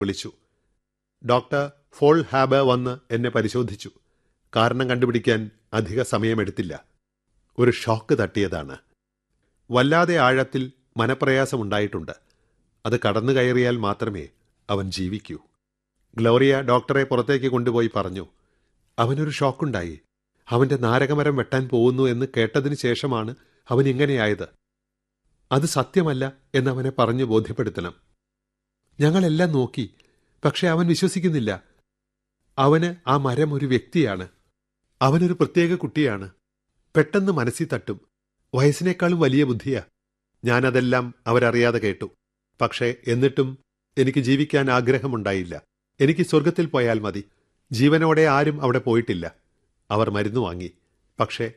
വിളിച്ചു. Doctor fall ഹാബ വന്ന് എന്നെ പരിശോധിച്ചു. കാരണം കണ്ടുപിടിക്കാൻ അധിക സമയമെടുത്തില്ല. ഒരു ഷോക്ക് തട്ടിയതാണ്. വല്ലാതെ ആഴത്തിൽ മനപ്രയാസമുണ്ടായിട്ടുണ്ട്. അത് കടന്നു കയറിയാൽ മാത്രമേ അവൻ ജീവിക്കൂ. ഗ്ലോറിയ ഡോക്ടറെ പുറത്തേക്ക് കൊണ്ടുപോയി പറഞ്ഞു, അവനൊരു ഷോക്കുണ്ടായി. അവന്റെ നാരകമരം വെട്ടാൻ പോകുന്നു എന്ന് കേട്ടതിന് ശേഷമാണ് അവൻ ഇങ്ങനെയായത്. അത് സത്യമല്ല എന്നവനെ പറഞ്ഞു ബോധ്യപ്പെടുത്തണം. ഞങ്ങളെല്ലാം നോക്കി, പക്ഷെ അവൻ വിശ്വസിക്കുന്നില്ല. അവന് ആ മരം ഒരു വ്യക്തിയാണ്. അവനൊരു പ്രത്യേക കുട്ടിയാണ്. പെട്ടെന്ന് മനസ്സിൽ തട്ടും. വയസ്സിനേക്കാളും വലിയ ബുദ്ധിയാ. ഞാനതെല്ലാം അവരറിയാതെ കേട്ടു. പക്ഷേ എന്നിട്ടും എനിക്ക് ജീവിക്കാൻ ആഗ്രഹമുണ്ടായില്ല. എനിക്ക് സ്വർഗത്തിൽ പോയാൽ മതി. ജീവനോടെ ആരും അവിടെ പോയിട്ടില്ല. അവർ മരുന്ന് വാങ്ങി. പക്ഷേ